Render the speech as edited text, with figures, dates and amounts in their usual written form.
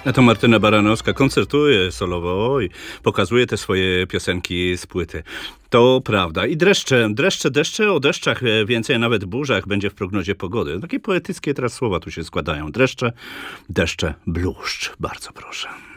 A to Martyna Baranowska koncertuje solowo i pokazuje te swoje piosenki z płyty. To prawda. I deszcze, o deszczach więcej, a nawet burzach będzie w prognozie pogody. Takie poetyckie teraz słowa tu się składają. Deszcze, bluszcz. Bardzo proszę.